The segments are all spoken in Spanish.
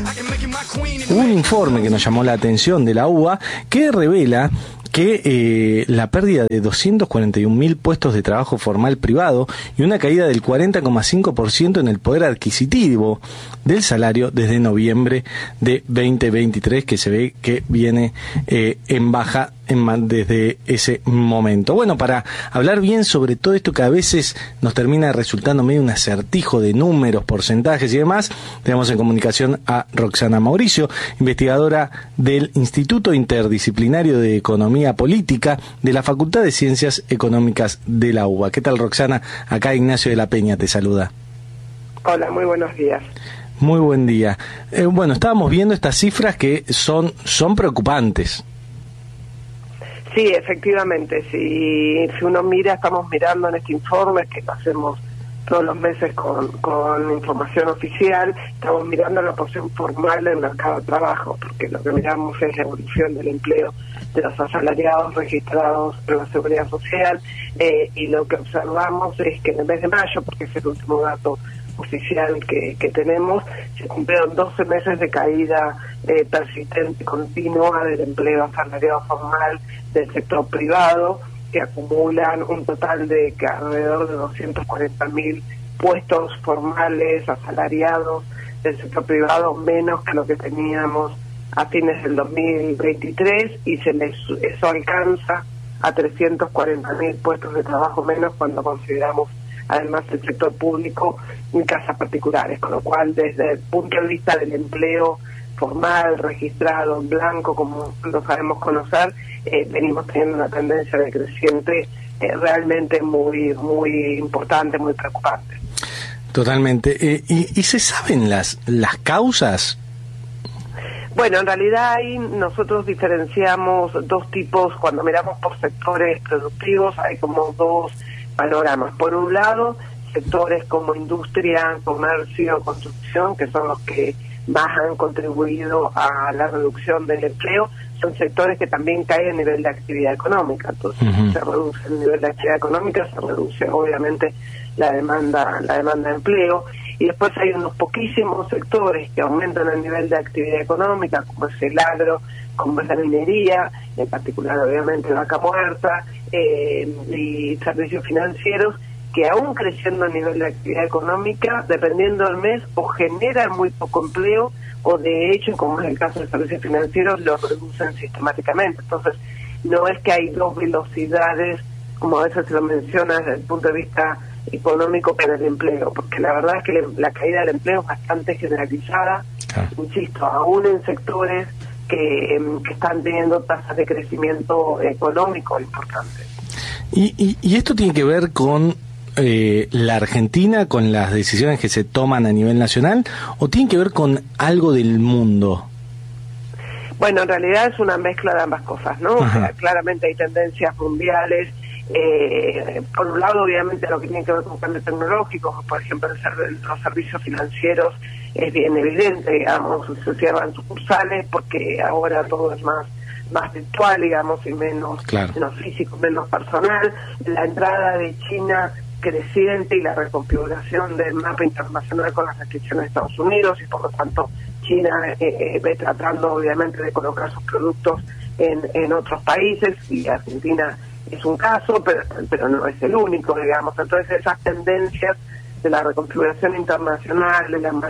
Hubo un informe que nos llamó la atención de la UBA que revela que la pérdida de 241.000 puestos de trabajo formal privado y una caída del 40,5% en el poder adquisitivo del salario desde noviembre de 2023, que se ve que viene en baja desde ese momento. Bueno, para hablar bien sobre todo esto que a veces nos termina resultando medio un acertijo de números, porcentajes y demás, tenemos en comunicación a Roxana Mauricio, investigadora del Instituto Interdisciplinario de Economía Política de la Facultad de Ciencias Económicas de la UBA. ¿Qué tal, Roxana? Acá Ignacio de la Peña te saluda. Hola, muy buenos días. Muy buen día. Bueno, estábamos viendo estas cifras que son preocupantes. Sí, efectivamente, si uno mira, estamos mirando en este informe que lo hacemos todos los meses con información oficial, estamos mirando la porción formal del mercado de trabajo, porque lo que miramos es la evolución del empleo de los asalariados registrados en la Seguridad Social, y lo que observamos es que en el mes de mayo, porque es el último dato oficial que tenemos, se cumplieron 12 meses de caída persistente continua del empleo asalariado formal del sector privado, que acumulan un total de que alrededor de 240.000 puestos formales asalariados del sector privado, menos que lo que teníamos a fines del 2023, y eso alcanza a 340.000 puestos de trabajo menos cuando consideramos además el sector público y casas particulares, con lo cual desde el punto de vista del empleo formal, registrado, en blanco, como lo sabemos conocer, venimos teniendo una tendencia decreciente realmente muy importante, muy preocupante. Totalmente. ¿Y se saben las causas? Bueno, en realidad ahí nosotros diferenciamos dos tipos. Cuando miramos por sectores productivos hay como dos panoramas. Por un lado, sectores como industria, comercio, construcción, que son los que más han contribuido a la reducción del empleo, son sectores que también caen a nivel de actividad económica. Entonces, se reduce el nivel de actividad económica, se reduce obviamente la demanda de empleo. Y después hay unos poquísimos sectores que aumentan el nivel de actividad económica, como es el agro, como es la minería, en particular obviamente Vaca Muerta, y servicios financieros, que aún creciendo a nivel de actividad económica, dependiendo del mes, o generan muy poco empleo, o de hecho, como es el caso de servicios financieros, lo reducen sistemáticamente. Entonces, no es que hay dos velocidades, como a veces se lo menciona desde el punto de vista económico para el empleo, porque la verdad es que la caída del empleo es bastante generalizada, insisto, aún en sectores que están teniendo tasas de crecimiento económico importantes. ¿Y esto tiene que ver con la Argentina, con las decisiones que se toman a nivel nacional, o tiene que ver con algo del mundo? Bueno, en realidad es una mezcla de ambas cosas, ¿no? O sea, claramente hay tendencias mundiales. Por un lado, obviamente, lo que tiene que ver con cambios tecnológicos, por ejemplo, los servicios financieros es bien evidente, digamos, se cierran sucursales porque ahora todo es más virtual, digamos, y menos físico, menos personal. La entrada de China creciente y la reconfiguración del mapa internacional con las restricciones de Estados Unidos, y por lo tanto China ve tratando obviamente de colocar sus productos en otros países, y Argentina es un caso, pero no es el único, digamos. Entonces esas tendencias de la reconfiguración internacional, de del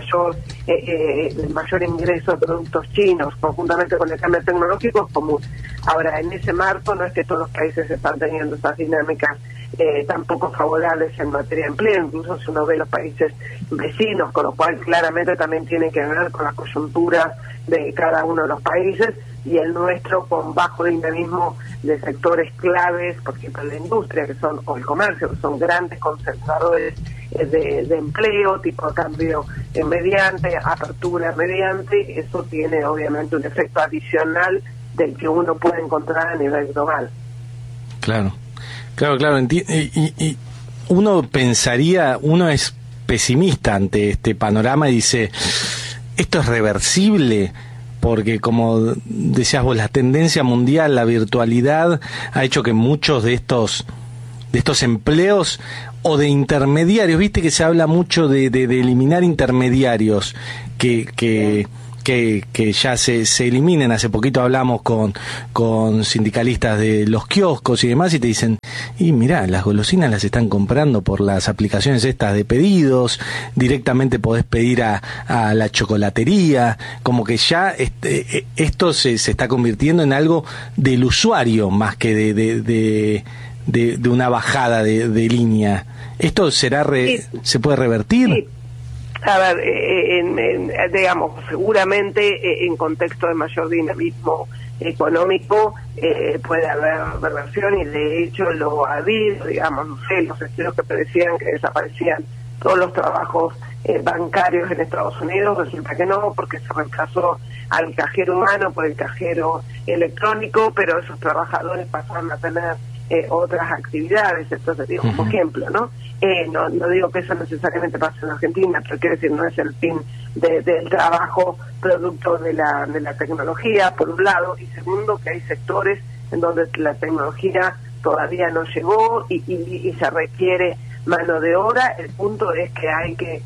mayor ingreso de productos chinos, conjuntamente con el cambio tecnológico, es común. Ahora, en ese marco no es que todos los países están teniendo esas dinámicas tan poco favorables en materia de empleo, incluso si uno ve los países vecinos, con lo cual claramente también tiene que ver con la coyuntura de cada uno de los países, y el nuestro con bajo dinamismo de sectores claves, por ejemplo la industria, que son, o el comercio, que son grandes concentradores de empleo, tipo de cambio mediante, apertura mediante. Eso tiene obviamente un efecto adicional del que uno puede encontrar a nivel global. Claro. Y uno pensaría, uno es pesimista ante este panorama y dice, ¿esto es reversible? Porque, como decías vos, la tendencia mundial, la virtualidad, ha hecho que muchos de estos empleos o de intermediarios, viste que se habla mucho de eliminar intermediarios que que ya se eliminen. Hace poquito hablamos con sindicalistas de los kioscos y demás y te dicen, y mirá, las golosinas las están comprando por las aplicaciones estas de pedidos, directamente podés pedir a la chocolatería, como que ya esto se está convirtiendo en algo del usuario más que de una bajada de línea. ¿Esto será se puede revertir? Sí. A ver, digamos, seguramente en contexto de mayor dinamismo económico puede haber reversión, y de hecho lo ha habido, digamos, no sé, los estudios que predecían que desaparecían todos los trabajos bancarios en Estados Unidos, resulta que no, porque se reemplazó al cajero humano por el cajero electrónico, pero esos trabajadores pasaron a tener otras actividades. Entonces digo, como ejemplo, ¿no? No digo que eso necesariamente pase en Argentina, pero quiero decir, no es el fin del trabajo producto de la tecnología, por un lado, y segundo, que hay sectores en donde la tecnología todavía no llegó y se requiere mano de obra. El punto es que hay que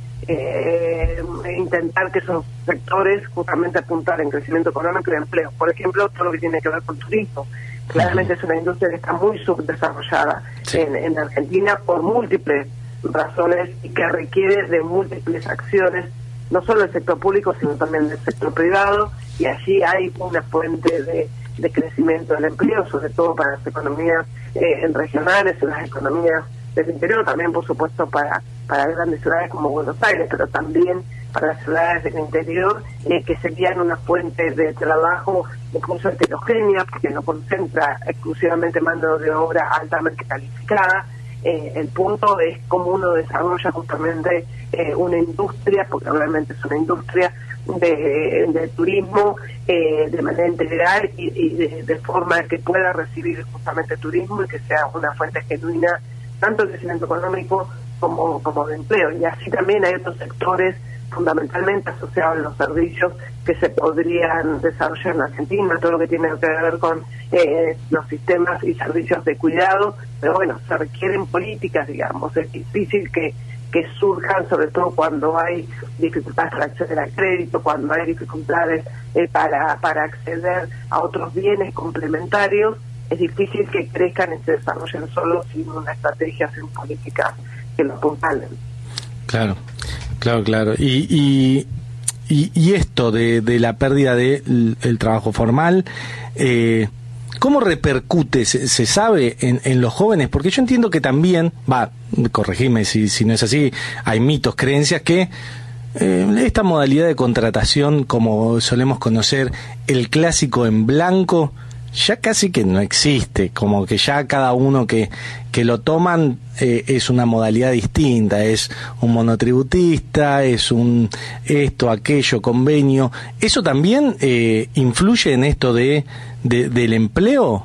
intentar que esos sectores justamente apuntar en crecimiento económico y empleo. Por ejemplo, todo lo que tiene que ver con turismo. Claramente es una industria que está muy subdesarrollada en Argentina por múltiples razones y que requiere de múltiples acciones, no solo del sector público, sino también del sector privado, y allí hay una fuente de crecimiento del empleo, sobre todo para las economías regionales, en las economías del interior, también por supuesto para grandes ciudades como Buenos Aires, pero también para las ciudades del interior, que serían una fuente de trabajo incluso heterogénea, porque no concentra exclusivamente mano de obra altamente calificada. El punto es cómo uno desarrolla justamente una industria, porque obviamente es una industria de turismo de manera integral y de forma que pueda recibir justamente turismo y que sea una fuente genuina tanto de crecimiento económico como de empleo. Y así también hay otros sectores fundamentalmente asociados a los servicios que se podrían desarrollar en Argentina, todo lo que tiene que ver con los sistemas y servicios de cuidado, pero bueno, se requieren políticas, digamos. Es difícil que surjan, sobre todo cuando hay dificultades para acceder al crédito, cuando hay dificultades para acceder a otros bienes complementarios. Es difícil que crezcan y se desarrollen solo sin una estrategia, sin políticas que lo apuntalen. Claro. Y esto de la pérdida del trabajo formal, ¿cómo repercute? ¿Se sabe en los jóvenes? Porque yo entiendo que también, corregime si no es así, hay mitos, creencias que esta modalidad de contratación, como solemos conocer, el clásico en blanco, ya casi que no existe, como que ya cada uno que lo toman es una modalidad distinta, es un monotributista, es un esto, aquello, convenio. ¿Eso también influye en esto del empleo?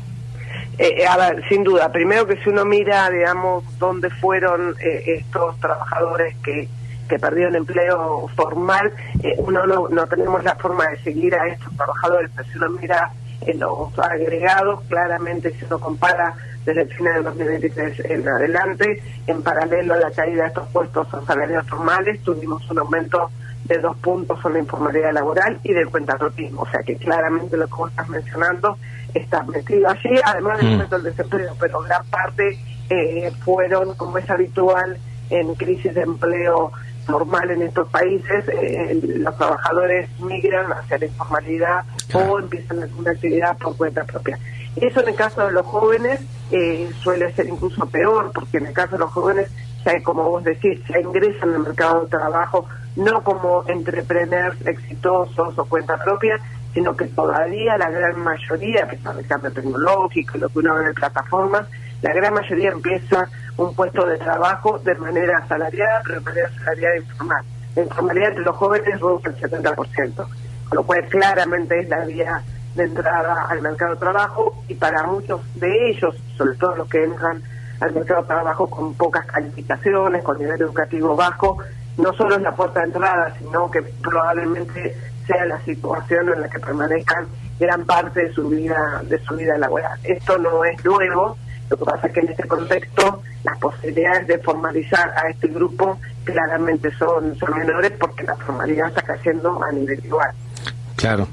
A ver, sin duda, primero que si uno mira, digamos, dónde fueron estos trabajadores que perdieron empleo formal, uno no tenemos la forma de seguir a estos trabajadores, pero si uno mira en los agregados, claramente si uno compara desde el final del 2023 en adelante, en paralelo a la caída de estos puestos salariales formales, tuvimos un aumento de 2 puntos en la informalidad laboral y del cuentapropismo. O sea que claramente lo que vos estás mencionando está metido allí, además del aumento del desempleo, pero gran parte fueron, como es habitual en crisis de empleo formal en estos países, los trabajadores migran hacia la informalidad o empiezan alguna actividad por cuenta propia. Eso en el caso de los jóvenes suele ser incluso peor, porque en el caso de los jóvenes, ya como vos decís, ya ingresan al mercado de trabajo no como entrepreneurs exitosos o cuenta propia, sino que todavía la gran mayoría, a pesar del cambio tecnológico, lo que uno ve en plataformas, la gran mayoría empieza un puesto de trabajo de manera asalariada, pero de manera asalariada informal. La informalidad entre los jóvenes reduce el 70%, con lo cual claramente es la vía de entrada al mercado de trabajo, y para muchos de ellos, sobre todo los que entran al mercado de trabajo con pocas calificaciones, con nivel educativo bajo, no solo es la puerta de entrada, sino que probablemente sea la situación en la que permanezcan gran parte de su vida laboral. Esto no es nuevo. Lo que pasa es que en este contexto las posibilidades de formalizar a este grupo claramente son menores, porque la formalidad está cayendo a nivel igual. Claro.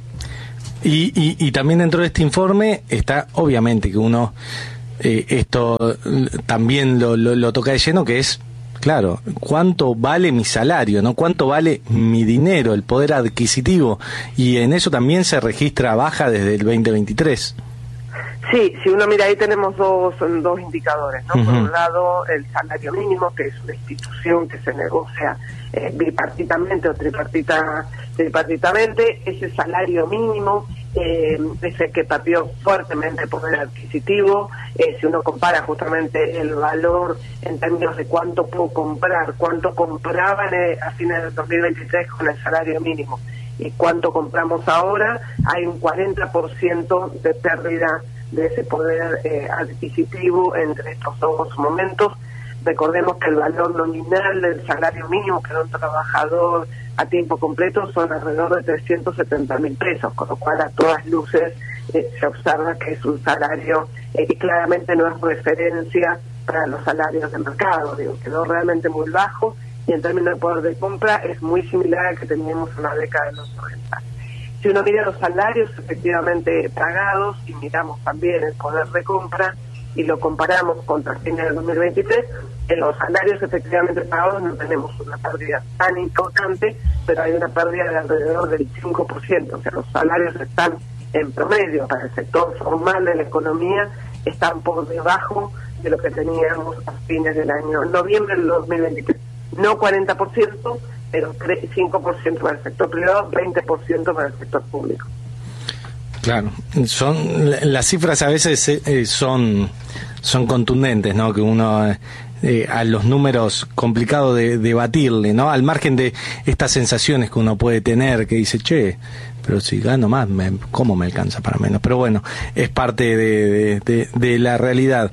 Y también dentro de este informe está, obviamente, que uno, esto también lo toca de lleno, que es, claro, ¿cuánto vale mi salario, no? ¿Cuánto vale mi dinero, el poder adquisitivo? Y en eso también se registra baja desde el 2023. Sí, si uno mira ahí tenemos dos indicadores, ¿no? Por un lado, el salario mínimo, que es una institución que se negocia bipartitamente o tripartitamente. Ese salario mínimo es el que pateó fuertemente el poder adquisitivo. Si uno compara justamente el valor en términos de cuánto puedo comprar, cuánto compraban a fines del 2023 con el salario mínimo y cuánto compramos ahora, hay un 40% de pérdida de ese poder adquisitivo entre estos dos momentos. Recordemos que el valor nominal del salario mínimo que da un trabajador a tiempo completo son alrededor de 370.000 pesos, con lo cual a todas luces se observa que es un salario que claramente no es referencia para los salarios de mercado. Digo, quedó realmente muy bajo y en términos de poder de compra es muy similar al que teníamos en la década de los 90. Si uno mira los salarios efectivamente pagados y miramos también el poder de compra y lo comparamos contra fines del 2023, en los salarios efectivamente pagados no tenemos una pérdida tan importante, pero hay una pérdida de alrededor del 5%, o sea, los salarios están en promedio para el sector formal de la economía, están por debajo de lo que teníamos a fines del año noviembre del 2023. No 40%, pero 5% para el sector privado, 20% para el sector público. Claro, las cifras a veces son contundentes, ¿no? Que uno a los números complicado de debatirle, ¿no? Al margen de estas sensaciones que uno puede tener, que dice, che, pero si gano más, ¿cómo me alcanza para menos? Pero bueno, es parte de la realidad.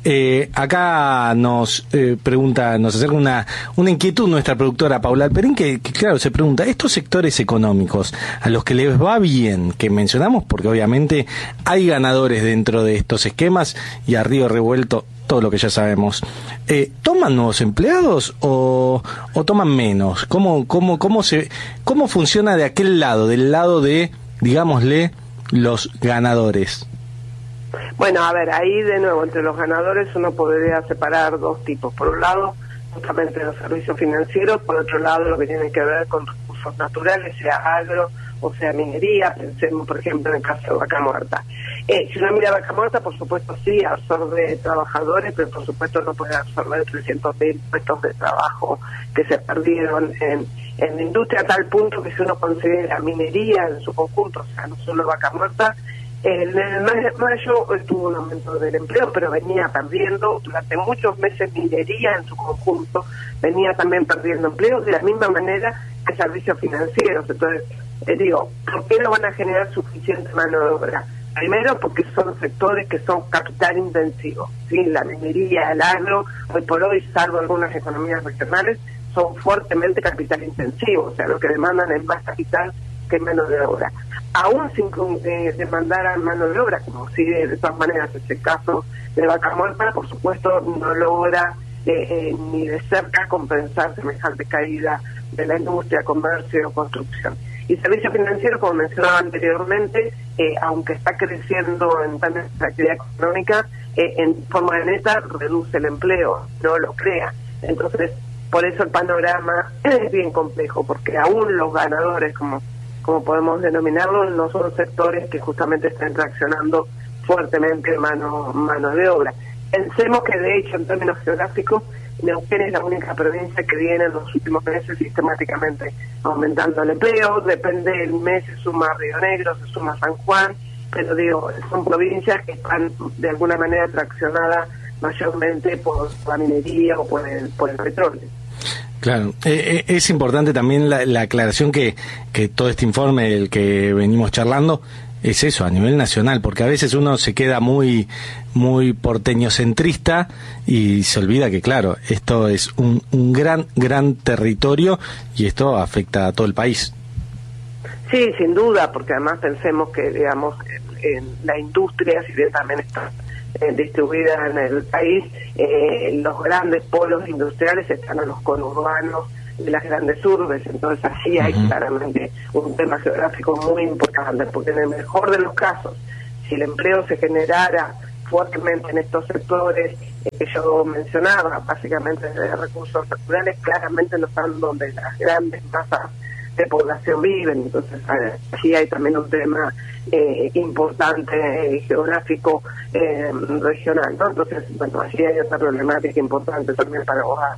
Acá nos pregunta, nos acerca una inquietud nuestra productora Paula Alperín, que claro, se pregunta, estos sectores económicos a los que les va bien, que mencionamos, porque obviamente hay ganadores dentro de estos esquemas y a río revuelto todo lo que ya sabemos, ¿toman nuevos empleados o toman menos? ¿Cómo funciona de aquel lado, del lado de, digámosle, los ganadores? Bueno, a ver, ahí de nuevo, entre los ganadores uno podría separar dos tipos. Por un lado, justamente los servicios financieros, por otro lado, lo que tiene que ver con recursos naturales, sea agro o sea minería. Pensemos, por ejemplo, en el caso de Vaca Muerta. Si uno mira Vaca Muerta, por supuesto sí, absorbe trabajadores, pero por supuesto no puede absorber 300.000 puestos de trabajo que se perdieron en la industria, a tal punto que si uno considera minería en su conjunto, o sea, no solo Vaca Muerta, en el mes de mayo tuvo un aumento del empleo, pero venía perdiendo durante muchos meses minería en su conjunto, venía también perdiendo empleo de la misma manera que servicios financieros. Entonces, digo, ¿por qué no van a generar suficiente mano de obra? Primero, porque son sectores que son capital intensivos, ¿sí? La minería, el agro, hoy por hoy, salvo algunas economías regionales, son fuertemente capital intensivo, o sea, lo que demandan es más capital que mano de obra. Aún sin demandar a mano de obra, como si de todas maneras es el caso de Vaca Muerta, por supuesto no logra ni de cerca compensar semejante caída de la industria, comercio o construcción. Y servicios financieros, como mencionaba anteriormente, aunque está creciendo en términos de actividad económica, en forma de neta reduce el empleo, no lo crea. Entonces, por eso el panorama es bien complejo, porque aún los ganadores, como podemos denominarlos, no son sectores que justamente están traccionando fuertemente mano de obra. Pensemos que, de hecho, en términos geográficos, Neuquén es la única provincia que viene en los últimos meses sistemáticamente aumentando el empleo. Depende del mes, se suma Río Negro, se suma San Juan, pero digo, son provincias que están de alguna manera traccionadas mayormente por la minería o por el petróleo. Claro, es importante también la aclaración que todo este informe del que venimos charlando es eso, a nivel nacional, porque a veces uno se queda muy porteñocentrista y se olvida que, claro, esto es un gran territorio y esto afecta a todo el país. Sí, sin duda, porque además pensemos que, digamos, en la industria, si bien también está distribuida en el país, los grandes polos industriales están en los conurbanos de las grandes urbes. Entonces allí hay claramente un tema geográfico muy importante, porque en el mejor de los casos, si el empleo se generara fuertemente en estos sectores que yo mencionaba, básicamente de recursos naturales, claramente no están donde las grandes masas de población viven. Entonces allí hay también un tema importante geográfico regional, ¿no? Entonces, bueno, allí hay otra problemática importante también para abordar.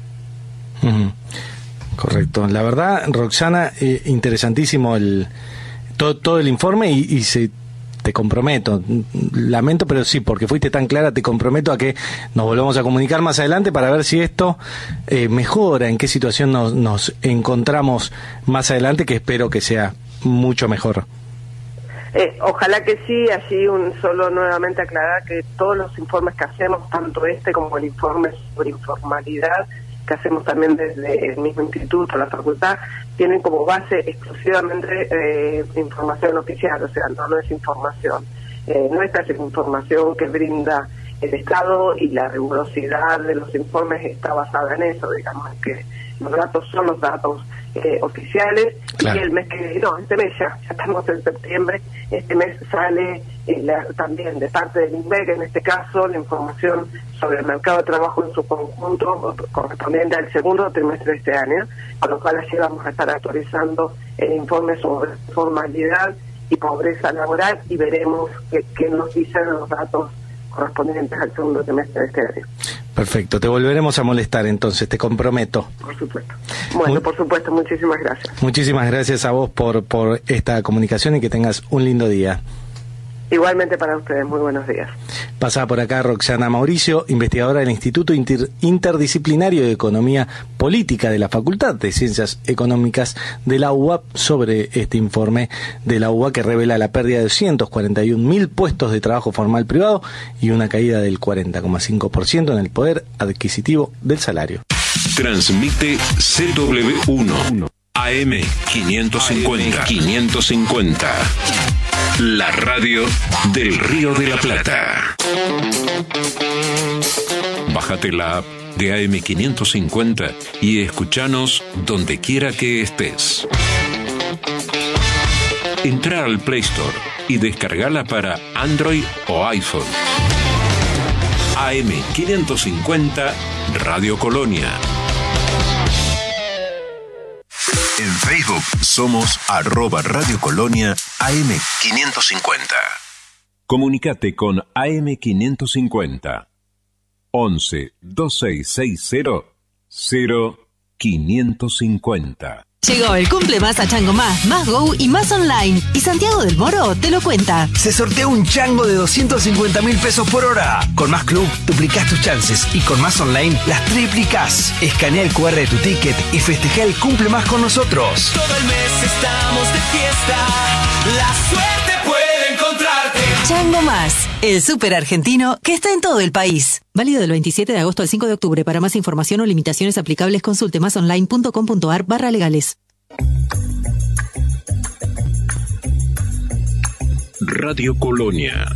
Correcto. La verdad, Roxana, interesantísimo todo el informe y te comprometo, lamento, pero sí, porque fuiste tan clara, te comprometo a que nos volvamos a comunicar más adelante para ver si esto mejora, en qué situación nos encontramos más adelante, que espero que sea mucho mejor. Ojalá que sí. Allí solo nuevamente aclarar que todos los informes que hacemos, tanto este como el informe sobre informalidad, que hacemos también desde el mismo instituto, la facultad, tienen como base exclusivamente información oficial, o sea, no es información. Nuestra es información que brinda el Estado, y la rigurosidad de los informes está basada en eso, digamos, que los datos son los datos oficiales. Claro. Y el mes este mes ya estamos en septiembre, este mes sale también de parte del INVEC, en este caso, la información sobre el mercado de trabajo en su conjunto, correspondiente al segundo trimestre de este año, con lo cual allí vamos a estar actualizando el informe sobre formalidad y pobreza laboral, y veremos qué nos dicen los datos correspondientes al segundo trimestre de este año. Perfecto, te volveremos a molestar entonces, te comprometo. Por supuesto. Bueno, por supuesto, muchísimas gracias. Muchísimas gracias a vos por esta comunicación, y que tengas un lindo día. Igualmente para ustedes, muy buenos días. Pasaba por acá Roxana Mauricio, investigadora del Instituto Interdisciplinario de Economía Política de la Facultad de Ciencias Económicas de la UBA, sobre este informe de la UBA que revela la pérdida de 241.000 puestos de trabajo formal privado y una caída del 40,5% en el poder adquisitivo del salario. Transmite CW1 AM 550. La radio del Río de la Plata. Bájate la app de AM550 y escúchanos donde quiera que estés. Entra al Play Store y descargala para Android o iPhone. AM550 Radio Colonia. En Facebook somos @Radio Colonia AM550. Comunicate con AM550 11 2660 0550. Llegó el cumple más a Chango Más Go y más online. Y Santiago del Moro te lo cuenta. Se sortea un chango de 250.000 pesos por hora. Con Más Club duplicás tus chances y con Más Online las triplicás. Escanea el QR de tu ticket y festeja el cumple más con nosotros. Todo el mes estamos de fiesta. La suerte puede encontrarte. Chango Más, el súper argentino que está en todo el país. Válido del 27 de agosto al 5 de octubre. Para más información o limitaciones aplicables, consulte masonline.com.ar/legales. Radio Colonia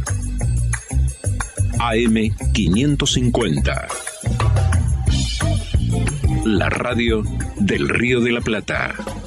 AM550. La radio del Río de la Plata.